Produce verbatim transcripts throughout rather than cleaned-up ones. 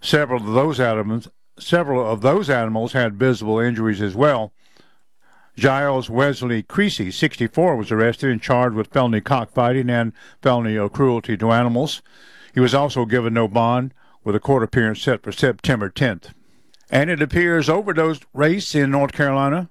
Several of those animals, several of those animals had visible injuries as well. Giles Wesley Creasy, sixty-four, was arrested and charged with felony cockfighting and felony of cruelty to animals. He was also given no bond, with a court appearance set for September tenth. And it appears overdose rates in North Carolina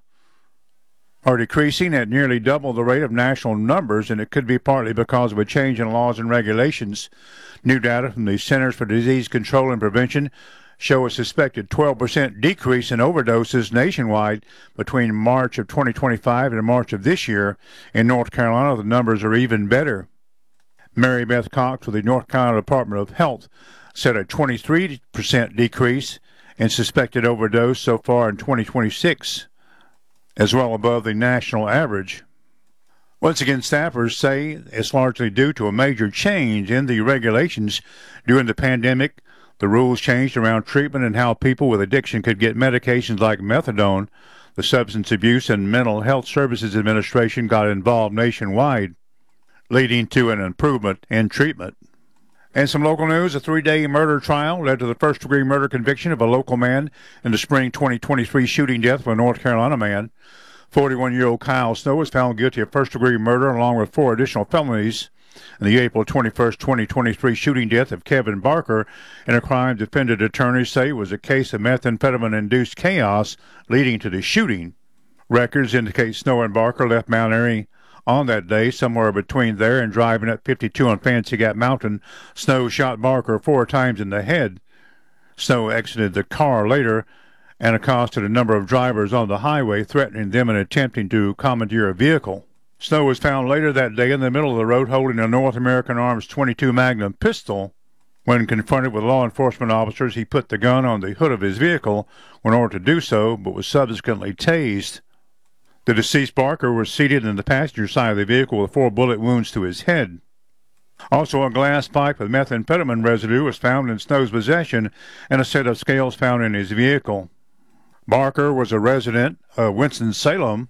are decreasing at nearly double the rate of national numbers, and it could be partly because of a change in laws and regulations. New data from the Centers for Disease Control and Prevention show a suspected twelve percent decrease in overdoses nationwide between March of twenty twenty-five and March of this year. In North Carolina, the numbers are even better. Mary Beth Cox with the North Carolina Department of Health said a twenty-three percent decrease in suspected overdose so far in twenty twenty-six, as well above the national average. Once again, staffers say it's largely due to a major change in the regulations during the pandemic. The rules changed around treatment and how people with addiction could get medications like methadone. The Substance Abuse and Mental Health Services Administration got involved nationwide, leading to an improvement in treatment. And some local news, a three-day murder trial led to the first-degree murder conviction of a local man in the spring twenty twenty-three shooting death of a North Carolina man. forty-one-year-old Kyle Snow was found guilty of first-degree murder along with four additional felonies in the April twenty-first, twenty twenty-three shooting death of Kevin Barker in a crime defendant attorneys say was a case of methamphetamine-induced chaos leading to the shooting. Records indicate Snow and Barker left Mount Airy on that day, somewhere between there and driving up fifty-two on Fancy Gap Mountain. Snow shot Barker four times in the head. Snow exited the car later and accosted a number of drivers on the highway, threatening them and attempting to commandeer a vehicle. Snow was found later that day in the middle of the road holding a North American Arms twenty-two Magnum pistol. When confronted with law enforcement officers, he put the gun on the hood of his vehicle in order to do so, but was subsequently tased. The deceased Barker was seated in the passenger side of the vehicle with four bullet wounds to his head. Also, a glass pipe with methamphetamine residue was found in Snow's possession and a set of scales found in his vehicle. Barker was a resident of Winston-Salem.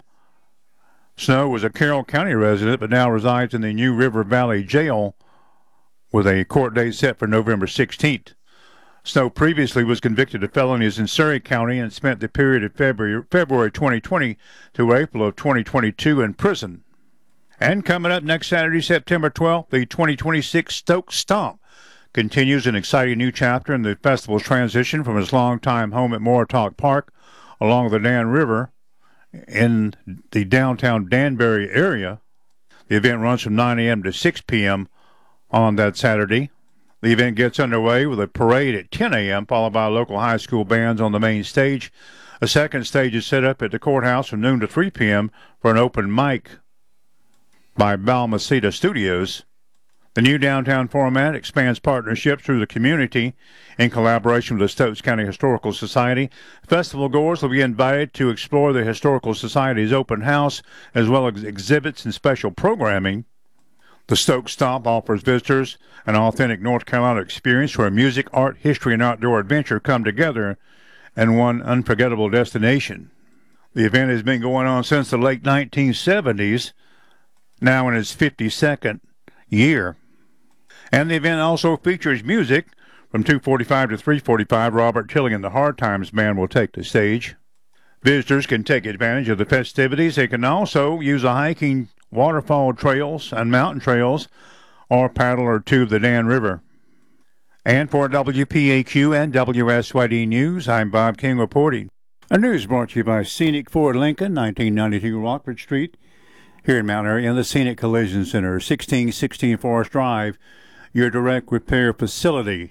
Snow was a Carroll County resident but now resides in the New River Valley Jail with a court date set for November sixteenth. Snow previously was convicted of felonies in Surry County and spent the period of February, February twenty twenty to April of twenty twenty-two in prison. And coming up next Saturday, September twelfth, the twenty twenty-six Stokes Stomp continues an exciting new chapter in the festival's transition from its longtime home at Moortalk Park along the Dan River in the downtown Danbury area. The event runs from nine a.m. to six p.m. on that Saturday. The event gets underway with a parade at ten a.m., followed by local high school bands on the main stage. A second stage is set up at the courthouse from noon to three p.m. for an open mic by Balmaceda Studios. The new downtown format expands partnerships through the community in collaboration with the Stokes County Historical Society. Festival goers will be invited to explore the Historical Society's open house, as well as exhibits and special programming. The Stokes Stomp offers visitors an authentic North Carolina experience where music, art, history, and outdoor adventure come together in one unforgettable destination. The event has been going on since the late nineteen seventies, now in its fifty-second year. And the event also features music. From two forty-five to three forty-five, Robert Tilling and the Hard Times Band will take the stage. Visitors can take advantage of the festivities. They can also use the hiking waterfall trails and mountain trails or paddle or tube the Dan River. And for W P A Q and W S Y D News, I'm Bob King reporting. A news brought to you by Scenic Ford Lincoln, nineteen ninety-two Rockford Street, here in Mount Airy, and the Scenic Collision Center, sixteen sixteen Forest Drive, your direct repair facility.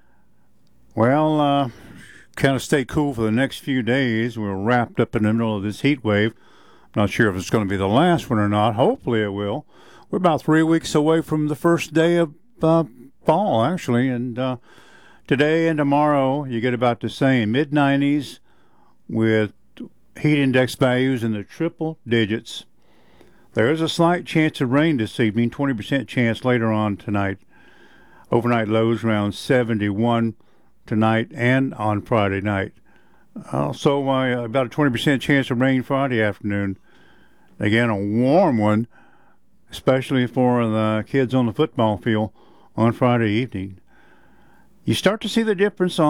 Well, uh, kind of stay cool for the next few days. We're wrapped up in the middle of this heat wave. Not sure if it's going to be the last one or not. Hopefully it will. We're about three weeks away from the first day of uh, fall, actually. And uh, today and tomorrow, you get about the same. mid nineties with heat index values in the triple digits. There is a slight chance of rain this evening, twenty percent chance later on tonight. Overnight lows around seventy-one tonight and on Friday night. Also, uh, about a twenty percent chance of rain Friday afternoon. Again, a warm one, especially for the kids on the football field on Friday evening. You start to see the difference on